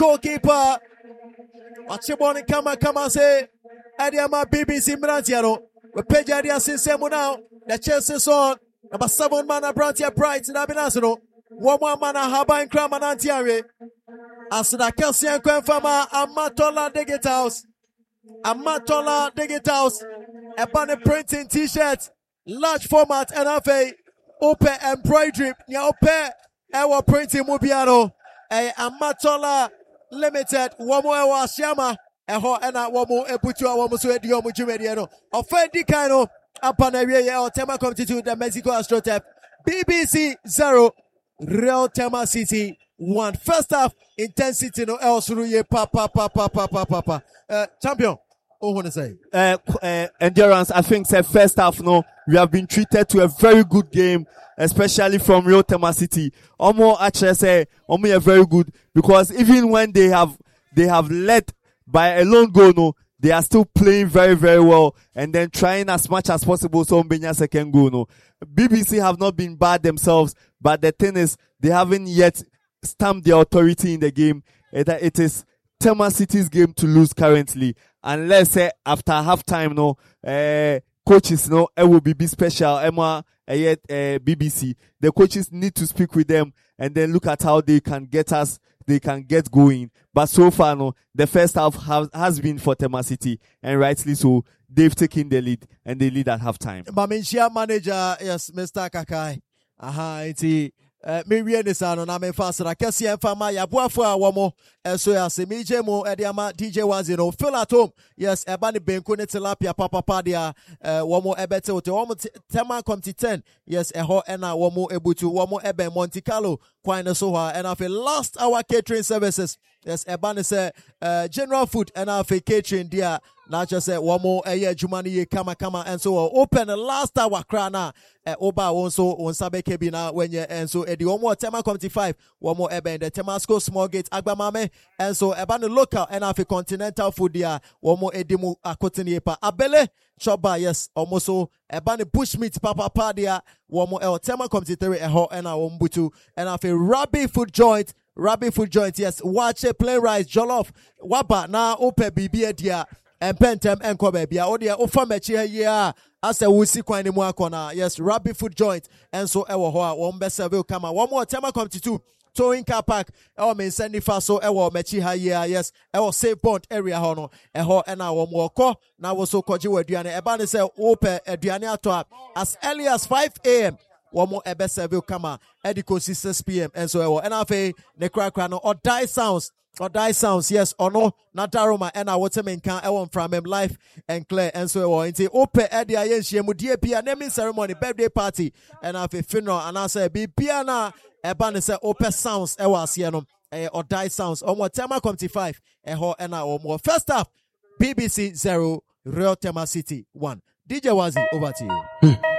goalkeeper. Watchiboni kama say Adiama BBC Brantiano. We page Adia Sinsemo now. The Chelsea song. Number 7 man Brantia Bright in Abinasino. 1 man Haba and Kraman Antiare. Asuna Kelsian Kwenfama Amatola Digitals. Amatola Digitals. Upon a printing t-shirt. Large format NFA. Open embroidery. Nya open our printing Mubiano. Amatola Limited. Wamo ewa Shama. Eho ena wamo ebutu wamo so edio mu jumediano. Offendi kaino upon a real Tema Committee the Mexico Astrotep. BBC 0. Real Tema City 1. First half intensity no else ruye pa. Champion. Oh, want to say endurance. I think say first half no we have been treated to a very good game, especially from Real Tema City. Omo actually say Omo are very good because even when they have led by a lone goal, no, they are still playing very, very well and then trying as much as possible so Mbenya second goal, no. BBC have not been bad themselves, but the thing is they haven't yet stamped their authority in the game. It is Tema City's game to lose currently. Unless after halftime, no, coaches, no, it will be special. BBC. The coaches need to speak with them and then look at how they can get going. But so far, no, the first half has been for Tema City, and rightly so, they've taken the lead, and they lead at halftime. Mamenshia manager, yes, Mr. Kakai. Iti. Miriam Nisano na me fasara kesi enfama ya buafo a womo so ya se mije mo ediama DJ Wazino feel at home. Yes, ebani benko ne tilapia papa dia womo ebete ote womo Tema Committee 10. Yes, eho ena womo ebutu womo ebe Monte Carlo kwine so ha and afi last hour catering services. Yes, ebani se general food and afi catering dia na just say womo eye jumani ye kama and so open the last hour krana oba wonso onsabe kebina wenye and so edi womo Tema Committee 5 womo ebe the Temasco Small Gate Agbamame and so ebani local and afi continental food dia womo edimu akotini pa abele choba yes almost so ebani bushmeat papa dia womo el Tema Committee 3 eho and a wombutu and afi Rabbi food joint yes watch it plain rice jollof waba na ope bibi dia and pentem and kobe bia odia ofa mechi here as a wusi kwan ni mu akona yes Rabbi food joint and so ewo ho a won be serve kama one more Tema Committee 2 towing car park ewo me send fa so ewo mechi here yes ewo safe bond area ho no eho na wo mo ko na wo so koje waduane eba ne se ope aduane ato as early as 5 a.m. Womo ebe serve kama ediko 6 p.m. and so ewo and afi ne kra no or die sounds yes or no na daroma and I want men can ewon from him life and clear and so ewo nti ope ede ayenhie mu die bia naming ceremony birthday party and afi funeral and I say bia na eba ne se ope sounds ewo ase no or die sounds omo Tema Committee 5 eho and I omo first half BBC 0 Real Tema City 1 DJ Wazi over to you.